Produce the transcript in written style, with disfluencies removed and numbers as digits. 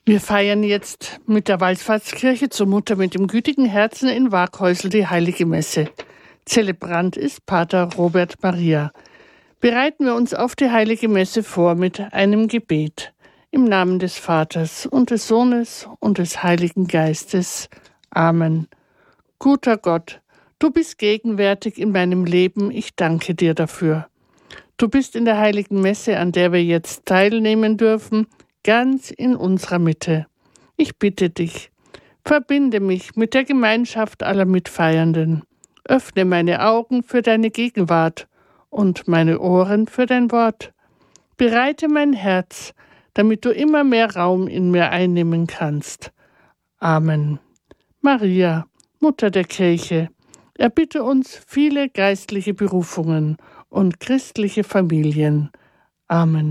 Wir feiern jetzt mit der Wallfahrtskirche zur Mutter mit dem gütigen Herzen in Waghäusel die Heilige Messe. Zelebrant ist Pater Robert Maria. Bereiten wir uns auf die Heilige Messe vor mit einem Gebet. Im Namen des Vaters und des Sohnes und des Heiligen Geistes. Amen. Guter Gott, du bist gegenwärtig in meinem Leben, ich danke dir dafür. Du bist in der Heiligen Messe, an der wir jetzt teilnehmen dürfen, ganz in unserer Mitte. Ich bitte dich, verbinde mich mit der Gemeinschaft aller Mitfeiernden. Öffne meine Augen für deine Gegenwart und meine Ohren für dein Wort. Bereite mein Herz, damit du immer mehr Raum in mir einnehmen kannst. Amen. Maria, Mutter der Kirche, erbitte uns viele geistliche Berufungen und christliche Familien. Amen.